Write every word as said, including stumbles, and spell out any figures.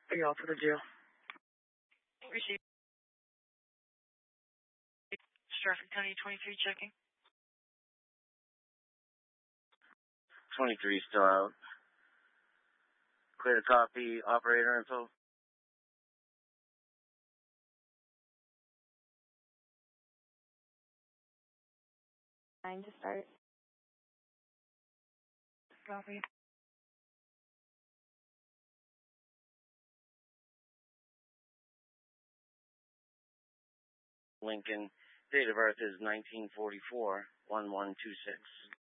Yeah, for the jail. Receive. Stratford County twenty-three checking. twenty-three still out. Clear to copy operator info. Nine to start. Copy. Lincoln. Date of birth is nineteen forty-four, one one two six.